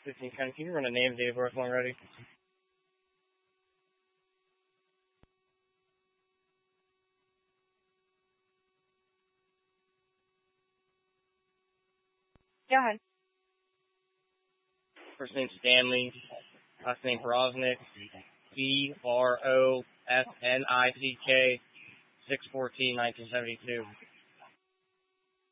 15 County. Can you run a name, date of birth when ready? Go ahead. First name Stanley. Last name Brosnick. BROSNICK. 6/14/1972.